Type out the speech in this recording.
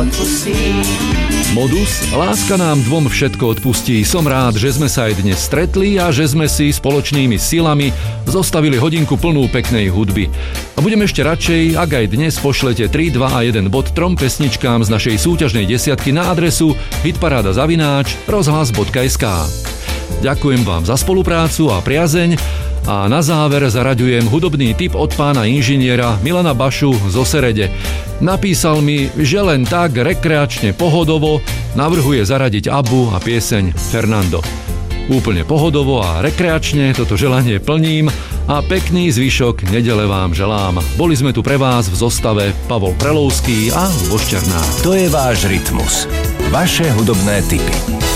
odpustí. Modus, láska nám dvom všetko odpustí. Som rád, že sme sa aj dnes stretli a že sme si spoločnými silami zostavili hodinku plnú peknej hudby. A budem ešte radšej, ak aj dnes pošlete 3, 2 a 1 bod 3 pesničkám z našej súťažnej desiatky na adresu hitparada@rozhlas.sk. Ďakujem vám za spoluprácu a priazeň a na záver zaraďujem hudobný tip od pána inžiniera Milana Bašu zo Serede. Napísal mi, že len tak rekreačne pohodovo navrhuje zaradiť Abbu a pieseň Fernando. Úplne pohodovo a rekreačne toto želanie plním a pekný zvyšok nedele vám želám. Boli sme tu pre vás v zostave Pavol Prelovský a Luboš Černák. To je váš rytmus. Vaše hudobné tipy.